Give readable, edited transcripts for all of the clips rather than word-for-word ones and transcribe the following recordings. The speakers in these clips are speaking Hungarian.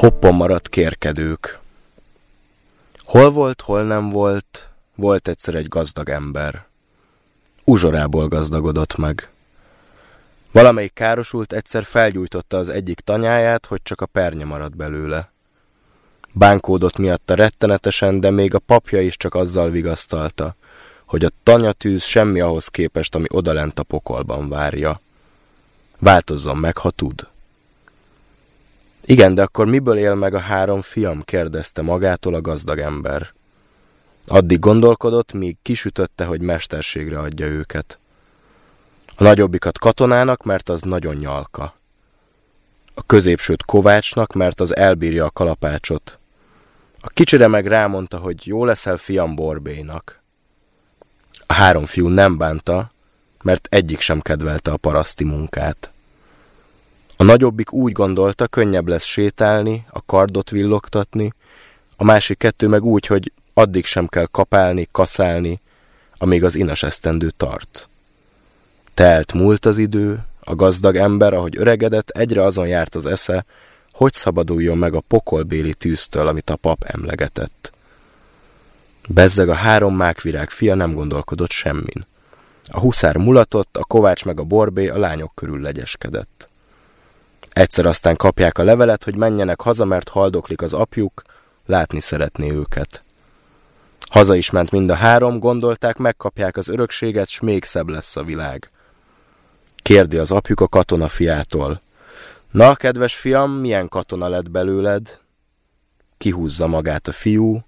Hoppon maradt kérkedők. Hol volt, hol nem volt, volt egyszer egy gazdag ember. Uzsorából gazdagodott meg. Valamelyik károsult egyszer felgyújtotta az egyik tanyáját, hogy csak a pernye maradt belőle. Bánkódott miatta rettenetesen, de még a papja is csak azzal vigasztalta, hogy a tanyatűz semmi ahhoz képest, ami odalent a pokolban várja. Változzon meg, ha tud. Igen, de akkor miből él meg a 3 fiam? Kérdezte magától a gazdag ember. Addig gondolkodott, míg kisütötte, hogy mesterségre adja őket. A nagyobbikat katonának, mert az nagyon nyalka. A középsőt kovácsnak, mert az elbírja a kalapácsot. A kicsire meg rámondta, hogy jó leszel fiam borbélynak. A 3 fiú nem bánta, mert egyik sem kedvelte a paraszti munkát. A nagyobbik úgy gondolta, könnyebb lesz sétálni, a kardot villogtatni, a másik 2 meg úgy, hogy addig sem kell kapálni, kaszálni, amíg az inas esztendő tart. Telt múlt az idő, a gazdag ember, ahogy öregedett, egyre azon járt az esze, hogy szabaduljon meg a pokolbéli tűztől, amit a pap emlegetett. Bezzeg a 3 mákvirág fia nem gondolkodott semmin. A huszár mulatott, a kovács meg a borbély a lányok körül legyeskedett. Egyszer aztán kapják a levelet, hogy menjenek haza, mert haldoklik az apjuk, látni szeretné őket. Haza is ment mind a 3, gondolták, megkapják az örökséget, s még szebb lesz a világ. Kérdi az apjuk a katona fiától. Na, kedves fiam, milyen katona lett belőled? Kihúzza magát a fiú.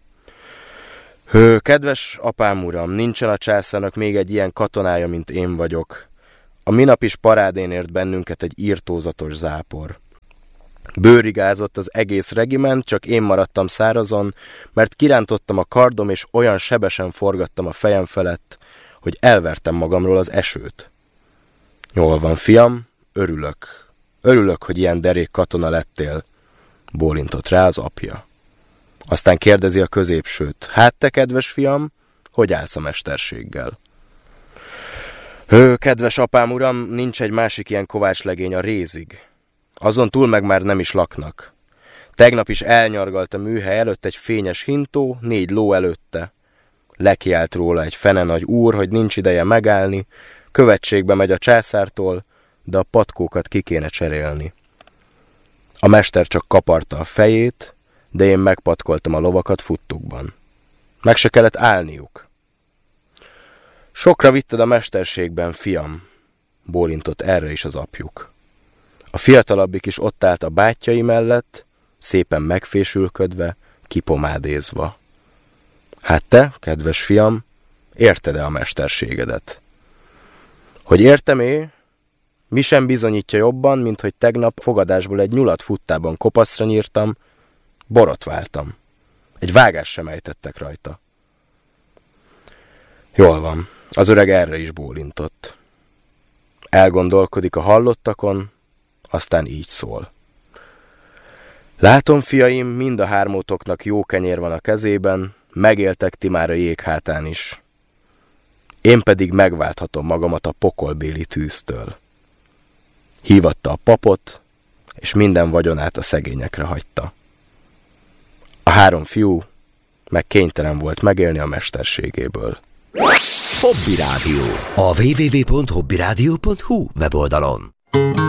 Kedves apám uram, nincsen a császárnak még egy ilyen katonája, mint én vagyok. A minap is parádén ért bennünket egy írtózatos zápor. Bőrigázott az egész regiment, csak én maradtam szárazon, mert kirántottam a kardom, és olyan sebesen forgattam a fejem felett, hogy elvertem magamról az esőt. Jól van, fiam, örülök. Örülök, hogy ilyen derék katona lettél, bólintott rá az apja. Aztán kérdezi a középsőt. Hát te, kedves fiam, hogy állsz a mesterséggel? Kedves apám uram, nincs egy másik ilyen kovácslegény a Rézig. Azon túl meg már nem is laknak. Tegnap is elnyargalt a műhely előtt egy fényes hintó, 4 ló előtte. Lekiált róla egy fene nagy úr, hogy nincs ideje megállni, követségbe megy a császártól, de a patkókat ki kéne cserélni. A mester csak kaparta a fejét, de én megpatkoltam a lovakat futtukban. Meg se kellett állniuk. Sokra vitted a mesterségben, fiam, bólintott erre is az apjuk. A fiatalabbik is ott állt a bátyjai mellett, szépen megfésülködve, kipomádézva. Hát te, kedves fiam, érted-e a mesterségedet? Hogy értem-e? Mi sem bizonyítja jobban, mint hogy tegnap fogadásból egy nyulat futtában kopaszra nyírtam, borotváltam. Egy vágást sem ejtettek rajta. Jól van, az öreg erre is bólintott. Elgondolkodik a hallottakon, aztán így szól. Látom, fiaim, mind a 3-toknak jó kenyér van a kezében, megéltek ti már a jéghátán is. Én pedig megválthatom magamat a pokolbéli tűztől. Hívatta a papot, és minden vagyonát a szegényekre hagyta. A 3 fiú meg kénytelen volt megélni a mesterségéből. Hobby Rádió. A www.hobbyradio.hu weboldalon.